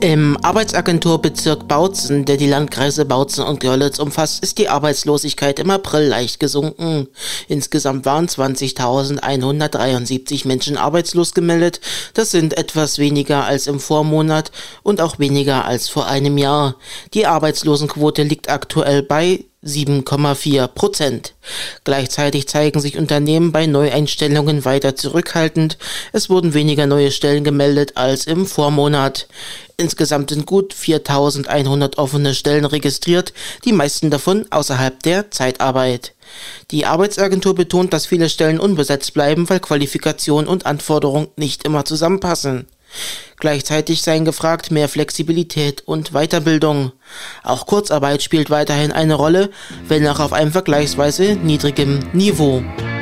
Im Arbeitsagenturbezirk Bautzen, der die Landkreise Bautzen und Görlitz umfasst, ist die Arbeitslosigkeit im April leicht gesunken. Insgesamt waren 20.173 Menschen arbeitslos gemeldet. Das sind etwas weniger als im Vormonat und auch weniger als vor einem Jahr. Die Arbeitslosenquote liegt aktuell bei 7,4%. Gleichzeitig zeigen sich Unternehmen bei Neueinstellungen weiter zurückhaltend. Es wurden weniger neue Stellen gemeldet als im Vormonat. Insgesamt sind gut 4.100 offene Stellen registriert, die meisten davon außerhalb der Zeitarbeit. Die Arbeitsagentur betont, dass viele Stellen unbesetzt bleiben, weil Qualifikation und Anforderung nicht immer zusammenpassen. Gleichzeitig seien gefragt mehr Flexibilität und Weiterbildung. Auch Kurzarbeit spielt weiterhin eine Rolle, wenn auch auf einem vergleichsweise niedrigem Niveau.